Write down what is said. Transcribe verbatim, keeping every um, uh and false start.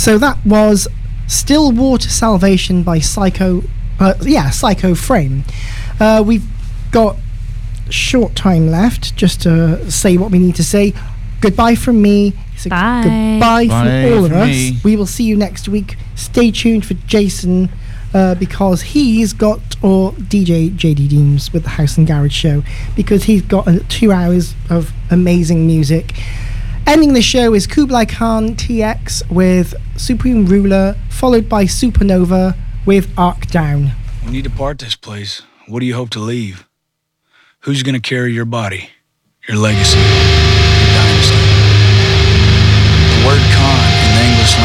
So that was Still Water Salvation by Psycho, uh, yeah, Psycho Frame. Uh, we've got short time left just to say what we need to say. Goodbye from me. So Bye. Goodbye Bye from all of from us. me. We will see you next week. Stay tuned for Jason uh, because he's got, or D J J D Deems with the House and Garage Show, because he's got uh, two hours of amazing music. Ending the show is Kublai Khan T X with Supreme Ruler, followed by Supernova with Arc Down. When you depart this place, what do you hope to leave? Who's gonna carry your body, your legacy?